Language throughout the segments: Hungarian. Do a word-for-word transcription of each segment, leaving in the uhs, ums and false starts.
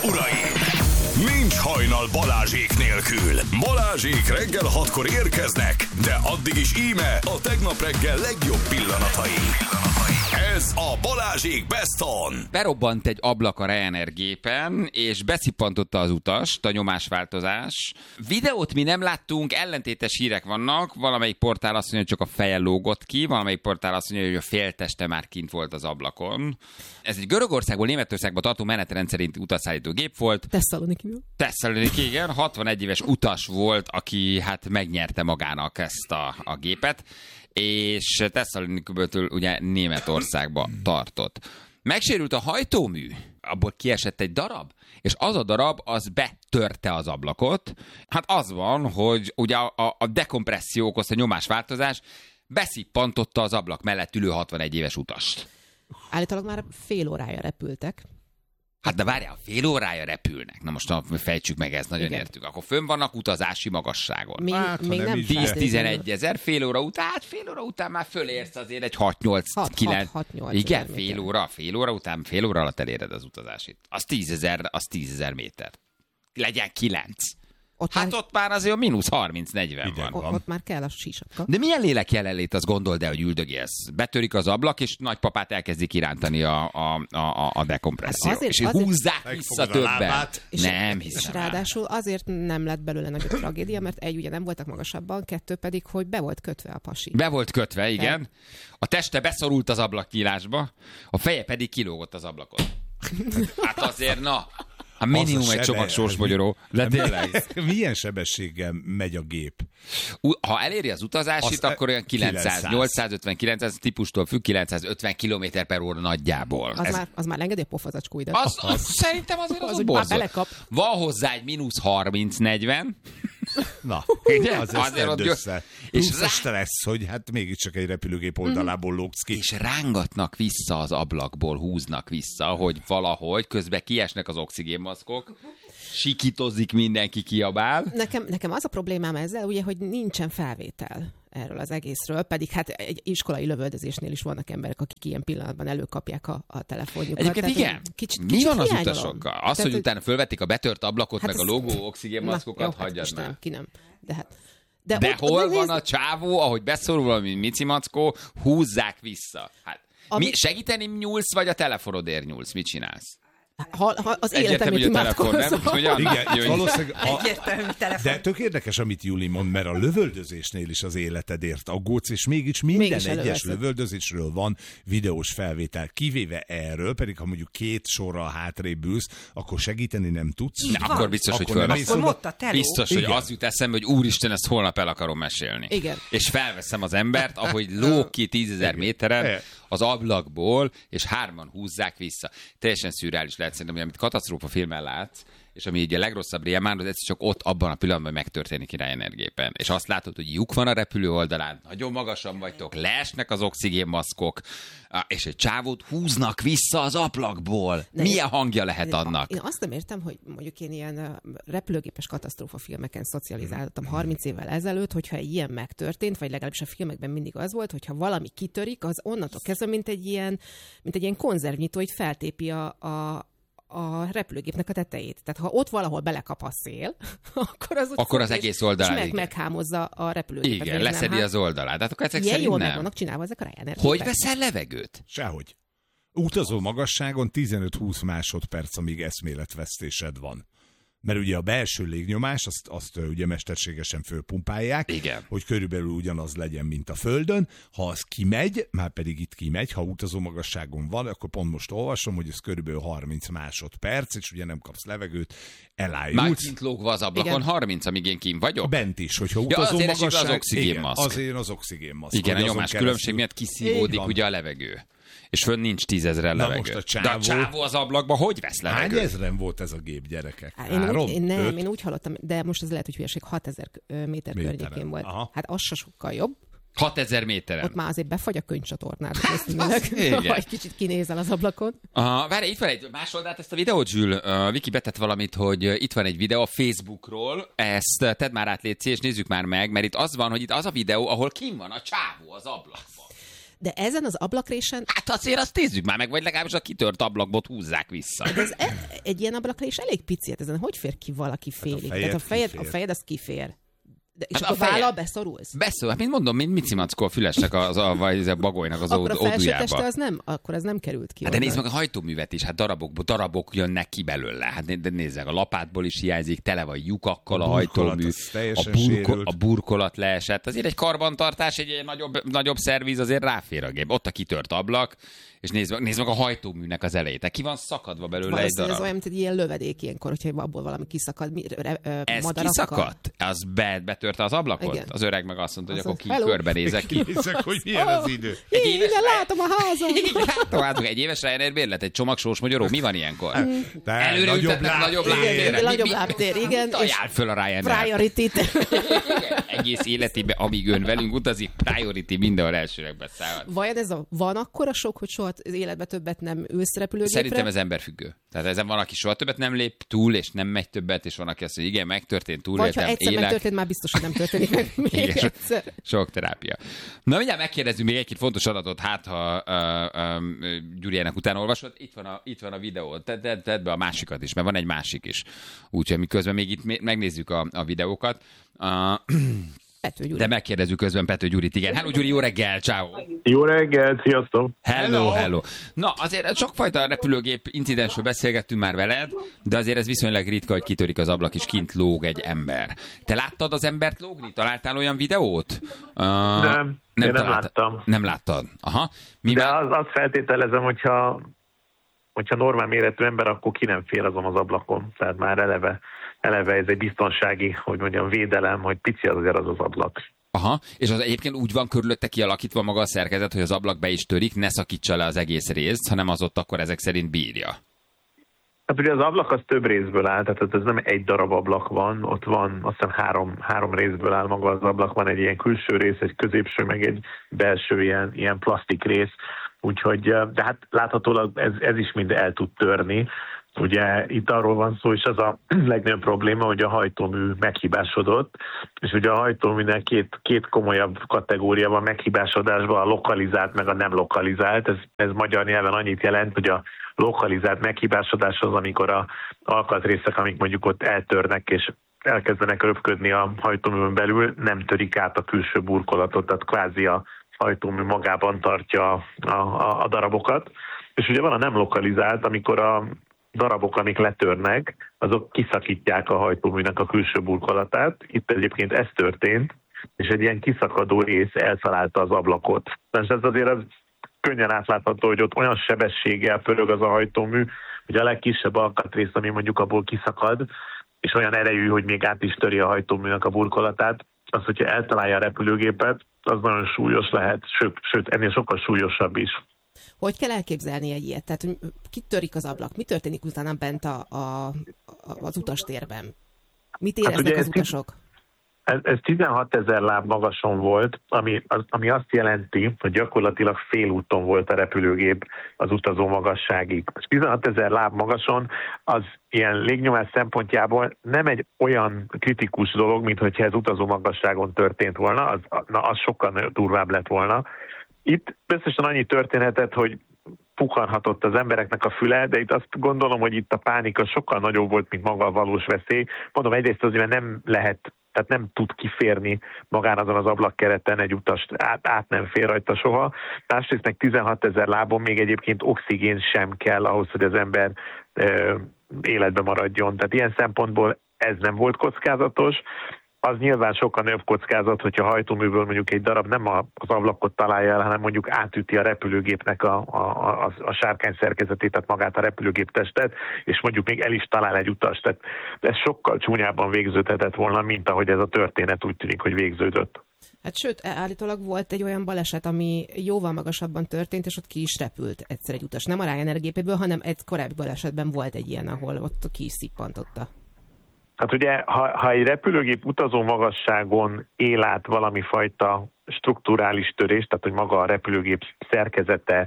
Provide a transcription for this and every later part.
uraim! Nincs hajnal Balázsék nélkül. Balázsék reggel hatkor érkeznek, de addig is íme a tegnap reggel legjobb pillanatai. Ez a Balázsék Best On. Berobbant egy ablak a Ryanair gépen, és beszippantotta az utast, a nyomásváltozás. Videót mi nem láttunk, ellentétes hírek vannak. Valamelyik portál azt mondja, hogy csak a feje lógott ki, valamelyik portál azt mondja, hogy a félteste már kint volt az ablakon. Ez egy Görögországból Németországba tartó menetrend szerinti utasszállító gép volt. Tesszalonikiból. Tesszaloniki, igen. hatvanegy éves utas volt, aki hát megnyerte magának ezt a, a gépet, és Tesszalonikiből ugye Németországba tartott. Megsérült a hajtómű, abból kiesett egy darab, és az a darab, az betörte az ablakot. Hát az van, hogy ugye a, a dekompresszió okozta nyomásváltozás beszippantotta az ablak mellett ülő hatvanegy éves utast. Állítólag már fél órája repültek. Hát de várjál, fél órája repülnek. Na most na, fejtsük meg, ezt nagyon értük. Akkor fönn vannak utazási magasságon. Még, Hát, még nem tíz-tizenegy ezer, fél óra után, hát fél óra után már fölérsz azért egy hat-nyolc kilenc. Igen, fél óra, fél óra után, fél óra alatt eléred az utazásit. Az tízezer, az tízezer méter. Legyen kilenc. Ott hát már... ott már azért a mínusz harminc-negyven van. van. Ott már kell a sísatka. De milyen lélek jelenlét, azt gondold el, hogy üldögélsz. Betörik az ablak, és nagypapát elkezdik irántani a, a, a, a dekompresszió. Hát azért, és azért... húzzák vissza többet. Nem hiszem. És ráadásul azért nem lett belőle nagyobb tragédia, mert egy, ugye nem voltak magasabban, kettő pedig, hogy be volt kötve a pasi. Be volt kötve, igen. A teste beszorult az ablaknyílásba, a feje pedig kilógott az ablakon. Hát azért, na... A minimum egy sebe... csomag sorsmagyoró, de tényleg. Milyen sebességgel megy a gép? Ha eléri az utazásit, az akkor olyan kilencszáz, nyolcszázötven-kilencszáz típustól függ, kilencszázötven kilométer per óra nagyjából. Az, Ez... már, az már engedi a pofazacskó ide. Az, az, szerintem azért az, az borzol. Van hozzá egy mínusz harminc-negyven. Na, ugye? az azért össze. És rá... stressz, hogy hát mégiscsak egy repülőgép oldalából lógsz ki. És rángatnak vissza az ablakból, húznak vissza, hogy valahogy közben kiesnek az oxigénmaszkok, sikítozik, mindenki kiabál. Nekem, nekem az a problémám ezzel, ugye, hogy nincsen felvétel erről az egészről, pedig hát egy iskolai lövöldözésnél is vannak emberek, akik ilyen pillanatban előkapják a, a telefonjukat. Egyébként tehát, igen. Kicsit, Mi kicsit van az hiányolom. utasokkal? Az, tehát, hogy utána fölvették a betört ablakot, hát meg ez... a logó oxigénmaszkokat, Na, jó, hagyjad hát már. ki nem. De hát... De, De ott, hol ott van néz... a csávó, ahogy beszorul valami micimackó, húzzák vissza. Hát, Ami... mi, segíteni nyúlsz, vagy a telefonodért nyúlsz? Mit csinálsz? Ha, ha az Egyértelmű, hogy a telefon, nem? Hogyan? Igen, valószínűleg a... Egyértelmű telefon. De tök érdekes, amit Juli mond, mert a lövöldözésnél is az életedért aggódsz, és mégis minden mégis egyes előveszed. lövöldözésről van videós felvétel. Kivéve erről, pedig ha mondjuk két sorral hátrébb ülsz, akkor segíteni nem tudsz. Ne, akkor biztos, akkor hogy fölvesz. Akkor ott a teló. Biztos, hogy Igen. az jut eszembe, hogy úristen, ezt holnap el akarom mesélni. Igen. És felveszem az embert, ahogy lóg ki tízezer méteren az ablakból, és hárman húzzák vissza. Teljesen szürreális lehet szerintem, hogy amit katasztrófa filmen látsz, és ami így a legrosszabb rémán, az egyszer csak ott abban a pillanatban megtörténik ki Ryanair gépen. És azt látod, hogy lyuk van a repülő oldalán, nagyon magasan vagytok, leesnek az oxigénmaszkok, és egy csávót húznak vissza az ablakból. De milyen hangja lehet annak? Én azt nem értem, hogy mondjuk én ilyen repülőgépes katasztrófa filmeken szocializáltam harminc évvel ezelőtt, hogyha ilyen megtörtént, vagy legalábbis a filmekben mindig az volt, hogyha valami kitörik, az onnantól kezdve, mint egy ilyen, mint egy ilyen konzervnyitó, így feltépi a, a a repülőgépnek a tetejét. Tehát ha ott valahol belekap a szél, akkor az, akkor az egész oldalán. És meg, meghámozza a repülőgépet. Igen, leszedi az oldalát. Hát akkor ezek ilyen szerint jól nem. meg vannak csinálva ezek a Ryanair Hogy gépek. veszel levegőt? Sehogy. Utazó magasságon tizenöt-húsz másodperc, amíg eszméletvesztésed van. Mert ugye a belső légnyomás, azt, azt ugye mesterségesen fölpumpálják, igen, hogy körülbelül ugyanaz legyen, mint a Földön. Ha az kimegy, már pedig itt kimegy, ha utazó magasságon van, akkor pont most olvasom, hogy ez körülbelül harminc másodperc, és ugye nem kapsz levegőt, elájulsz. Már kint lógva az ablakon, igen. harminc, amíg én kint vagyok? Bent is, hogyha utazó ja, magasság... az oxigénmaszk. Azért az oxigénmaszk. Igen, a nyomás különbség miatt kiszívódik ugye a levegő. És fönn nincs tízezren levegő. Most a csávó... De a csávó az ablakban hogy vesz levegőt? Hány ezren volt ez a gép, gyerekek? Én Három? úgy, én nem, öt? én úgy hallottam, de most ez lehet, hogy hülyeség, hatezer méter környékén volt. Aha. Hát az se sokkal jobb. hatezer méteren. Ott már azért befagy a könyvcsatornát. Ha egy kicsit kinézel az ablakon. Uh, várj, itt van egy más oldalt ezt a videót, Zsül. Uh, Viki betett valamit, hogy itt van egy videó a Facebookról. Ezt tedd már át, légy szíves, és nézzük már meg, mert itt az van, hogy itt az a videó, ahol kim van a csávó az ablakban. De ezen az ablakrésen... Hát azért azt nézzük már meg, vagy legalábbis a kitört ablakot húzzák vissza. De ez e, egy ilyen abrakrés elég pici, hát ezen hogy fér ki valaki félig? Hát a Tehát a fejed, kifér. a fejed az kifér. De, és Hát akkor a feje- vállal beszorulsz? Beszól, hát mint mondom, mint Micimackó a fülesnek az, a, vagy a bagolynak az Akkor a felső ódujába. teste az nem, akkor az nem került ki. Hát de onnan. nézd meg a hajtóművet is, hát darabok, darabok jönnek ki belőle. Hát né- de nézd meg, a lapátból is hiányzik, tele van lyukakkal a, A burkolat hajtómű, az a, teljesen burko, sérült. a burkolat leesett. Azért egy karbantartás, egy, egy nagyobb, nagyobb szervíz azért ráfér a gép. Ott a kitört ablak, és nézd meg, nézd meg a hajtóműnek az elejét. Tehát ki van szakadva belőle egy Valószínűleg ez darab. olyan, mint egy ilyen lövedék ilyenkor, hogyha abból valami kiszakad, mi, re, ö, Ez madarakkal. kiszakadt? Az be, betörte az ablakot? Igen. Az öreg meg azt mondta, hogy Azt akkor ki mondta, hello. körbenézek ki. Nézzek, hogy milyen az idő. Jé, Egy éves innen lány- látom a házam! Látom, látom, egy éves Ryanair bérlet, egy csomag sós magyaró, mi van ilyenkor? De Előre nagyobb ültetnek láb- nagyobb Igen. lábtérre. Nagyobb Mi- mi- lábtér, igen, Mit és ajánl föl a Ryanair? Priority-t. Igen, egész életében, amíg ön velünk utazik, priority mindenhol elsőnek beszáll. Vajon ez a, van akkora sok, hogy soha az életben többet nem ülsz repülőgépre? Szerintem ez emberfüggő. Tehát ezen van, aki soha többet nem lép túl, és nem megy többet, és van, aki azt mondja, igen, megtörtént, Vagy ha túléltem, egyszer élek. megtörtént, már biztos, hogy nem történik meg még Igen, so- egyszer. sok terápia. Na, mindjárt megkérdezünk még egy-két fontos adatot, hát ha uh, um, Gyuri ennek utána olvasott. Itt van a, itt van a videó. Tedd, tedd, tedd be a másikat is, mert van egy másik is. Úgyhogy miközben még itt még megnézzük a, a videókat. Uh, Pető Gyuri. de megkérdezzük közben Pető Gyurit, igen. Hello Gyuri, jó reggel, ciao. Jó reggelt, sziasztok! Hello, Hello. hello. Na, azért sokfajta repülőgép incidensről beszélgettünk már veled, de azért ez viszonylag ritka, hogy kitörik az ablak, és kint lóg egy ember. Te láttad az embert lógni? Találtál olyan videót? Uh, Nem, én nem találtad. láttam. Nem láttad? Aha. Mi De már... az, azt feltételezem, hogyha, hogyha normál méretű ember, akkor ki nem fér azon az ablakon. Tehát már eleve, eleve ez egy biztonsági, hogy mondjam, védelem, hogy pici az azért az az ablak. Aha, és az egyébként úgy van körülötte kialakítva maga a szerkezet, hogy az ablak be is törik, ne szakítsa le az egész részt, hanem az ott akkor ezek szerint bírja. Hát ugye az ablak az több részből áll, tehát ez nem egy darab ablak van, ott van azt hiszem három, három részből áll maga az ablak, van egy ilyen külső rész, egy középső, meg egy belső ilyen, ilyen plastik rész, úgyhogy, de hát láthatólag ez, ez is mind el tud törni. Ugye itt arról van szó, és az a legnagyobb probléma, hogy a hajtómű meghibásodott, és ugye a hajtóműnek két, két komolyabb kategória van meghibásodásban, a lokalizált meg a nem lokalizált. Ez, ez magyar nyelven annyit jelent, hogy a lokalizált meghibásodás az, amikor a alkatrészek, amik mondjuk ott eltörnek, és elkezdenek röpködni a hajtóművön belül, nem törik át a külső burkolatot, tehát kvázi a hajtómű magában tartja a, a, a darabokat. És ugye van a nem lokalizált, amikor a darabok, amik letörnek, azok kiszakítják a hajtóműnek a külső burkolatát. Itt egyébként ez történt, és egy ilyen kiszakadó rész eltalálta az ablakot. Tehát ez azért az könnyen átlátható, hogy ott olyan sebességgel pörög az a hajtómű, hogy a legkisebb alkatrész, ami mondjuk abból kiszakad, és olyan erejű, hogy még át is töri a hajtóműnek a burkolatát, az, hogyha eltalálja a repülőgépet, az nagyon súlyos lehet, sőt, sőt ennél sokkal súlyosabb is. Hogy kell elképzelni egy ilyet? Tehát hogy kitörik az ablak, mi történik utána bent a, a, az utastérben? Mit Hát éreznek ugye az ez- utasok? Ez, ez tizenhatezer láb magason volt, ami, az, ami azt jelenti, hogy gyakorlatilag félúton volt a repülőgép az utazó magasságig. És tizenhatezer láb magason az ilyen légnyomás szempontjából nem egy olyan kritikus dolog, mint hogyha ez utazó magasságon történt volna, az, na, az sokkal durvább lett volna. Itt összesen annyi történhetett, hogy pukanhatott az embereknek a füle, de itt azt gondolom, hogy itt a pánika sokkal nagyobb volt, mint maga a valós veszély. Mondom, egyrészt azért nem lehet, tehát nem tud kiférni magán azon az ablakkereten egy utast, át, át nem fér rajta soha. Másrészt meg tizenhatezer lábon még egyébként oxigén sem kell ahhoz, hogy az ember ö, életbe maradjon. Tehát ilyen szempontból ez nem volt kockázatos. Az nyilván sokkal nagyobb kockázat, hogyha a hajtóműből mondjuk egy darab nem az ablakot találja el, hanem mondjuk átüti a repülőgépnek a, a, a, a sárkány szerkezetét, tehát magát a repülőgép testet, és mondjuk még el is talál egy utast. Tehát ez sokkal csúnyábban végződhetett volna, mint ahogy ez a történet úgy tűnik, hogy végződött. Hát sőt, állítólag volt egy olyan baleset, ami jóval magasabban történt, és ott ki is repült egyszer egy utas. Nem a Ryanair gépéből, hanem egy korábbi balesetben volt egy ilyen, ahol ott ki is szippantotta. Hát ugye, ha, ha egy repülőgép utazó magasságon él át valami fajta strukturális törés, tehát hogy maga a repülőgép szerkezete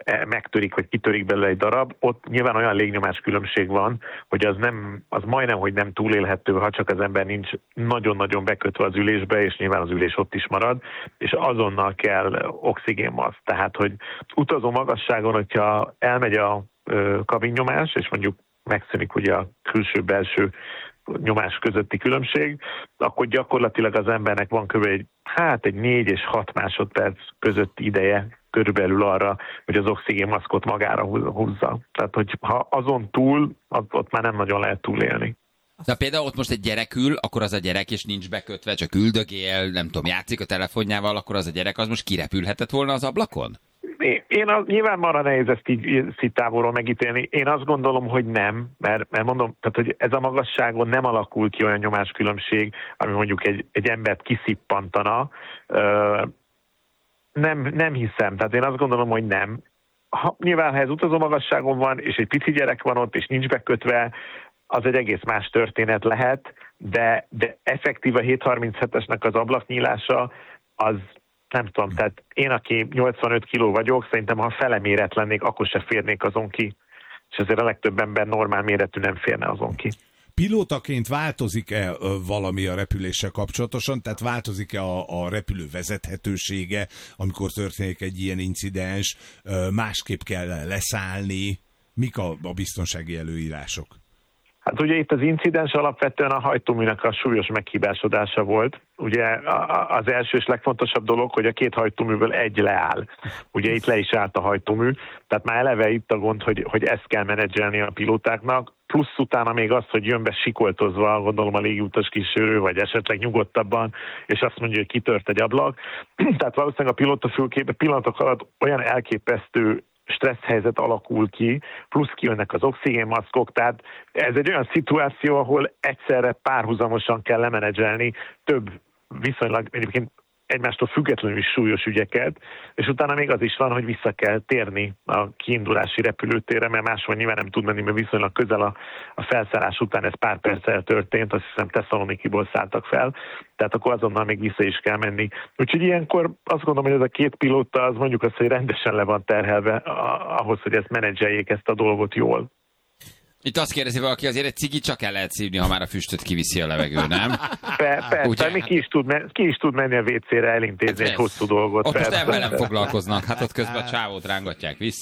megtörik, vagy kitörik belőle egy darab, ott nyilván olyan légnyomás különbség van, hogy az, nem, az majdnem, hogy nem túlélhető, ha csak az ember nincs nagyon-nagyon bekötve az ülésbe, és nyilván az ülés ott is marad, és azonnal kell oxigénmaszk. Tehát, hogy utazó magasságon, hogyha elmegy a kabinnyomás, és mondjuk megszűnik ugye a külső-belső nyomás közötti különbség, akkor gyakorlatilag az embernek van kb. egy, hát egy négy és hat másodperc közötti ideje körülbelül arra, hogy az oxigénmaszkot magára húzza. Tehát, hogy ha azon túl, ott már nem nagyon lehet túlélni. De például ott most egy gyerek ül, akkor az a gyerek is nincs bekötve, csak üldögél, nem tudom, játszik a telefonjával, akkor az a gyerek az most kirepülhetett volna az ablakon? Én az, nyilván marra nehéz ezt így, így távolról megítélni. Én azt gondolom, hogy nem, mert, mert mondom, tehát, hogy ez a magasságon nem alakul ki olyan nyomáskülönbség, ami mondjuk egy, egy embert kiszippantana. Nem, nem hiszem, tehát én azt gondolom, hogy nem. Ha, nyilván, ha ez utazó magasságon van, és egy pici gyerek van ott, és nincs bekötve, az egy egész más történet lehet, de, de effektív a hét harminchetesnek az ablaknyílása, az nem tudom, tehát én, aki nyolcvanöt kiló vagyok, szerintem ha fele méret lennék, akkor se férnék azon ki. És ezért a legtöbb ember normál méretű nem férne azon ki. Pilótaként változik-e valami a repüléssel kapcsolatosan? Tehát változik-e a, a repülő vezethetősége, amikor történik egy ilyen incidens? Másképp kell leszállni? Mik a, a biztonsági előírások? Hát ugye itt az incidens alapvetően a hajtóműnek a súlyos meghibásodása volt. Ugye az első és legfontosabb dolog, hogy a két hajtóműből egy leáll. Ugye itt le is állt a hajtómű, tehát már eleve itt a gond, hogy, hogy ezt kell menedzselni a pilótáknak, plusz utána még az, hogy jön be sikoltozva, gondolom a légiutas kísérő, vagy esetleg nyugodtabban, és azt mondja, hogy kitört egy ablak. Tehát valószínűleg a pilótafülkébe pillanatok alatt olyan elképesztő stressz helyzet alakul ki, plusz kijönnek az oxigénmaszkok, tehát ez egy olyan szituáció, ahol egyszerre párhuzamosan kell lemenedzselni több viszonylag egyébként egymástól függetlenül is súlyos ügyeket, és utána még az is van, hogy vissza kell térni a kiindulási repülőtérre, mert máshol nyilván nem tud menni, mert viszonylag közel a, a felszállás után ez pár perccel történt, azt hiszem Tesszalonikiból szálltak fel, tehát akkor azonnal még vissza is kell menni. Úgyhogy ilyenkor azt gondolom, hogy ez a két pilóta az mondjuk azt, hogy rendesen le van terhelve ahhoz, hogy ezt menedzseljék ezt a dolgot jól. Itt azt kérdezi valaki, azért egy cigi csak el lehet szívni, ha már a füstöt kiviszi a levegő, nem? Pe, persze, még ki is, tud men- ki is tud menni a vécére elintézni hát egy hosszú dolgot. Ott persze. most ebben nem foglalkoznak, hát ott közben a csávót rángatják vissza.